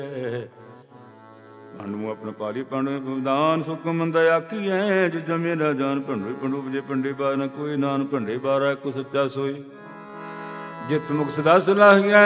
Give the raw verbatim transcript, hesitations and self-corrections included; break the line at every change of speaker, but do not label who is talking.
ਨੂੰ ਆਪਣਾ ਪਾਲੀ ਪੰਡ ਦਾਨ ਸੁਖਮ ਦਇਆ ਆਖੀਐ ਜਿ ਜਮੇ ਨਾ ਜਾਨ ਭੰਡੇ ਪੰਡੂ ਜੇ ਪੰਡੇ ਬਾਰ ਨਾ ਕੋਈ ਨਾਨ ਭੰਡੇ ਬਾਰਾ ਕੋ ਸੱਚਾ ਸੋਈ ਜਿਤ ਮੁਖ ਸਦਾ ਸਲਾਹੀਐ